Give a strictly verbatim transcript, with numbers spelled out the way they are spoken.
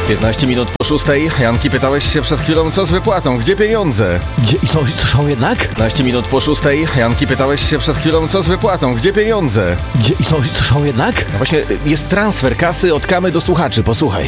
piętnaście minut po szóstej. Janki, pytałeś się przed chwilą, co z wypłatą? Gdzie pieniądze? Gdzie, i są, to są jednak? piętnaście minut po szóstej. Janki, pytałeś się przed chwilą, co z wypłatą? Gdzie pieniądze? Gdzie, i są, to są jednak? No właśnie, jest transfer kasy od Kamy do słuchaczy, posłuchaj.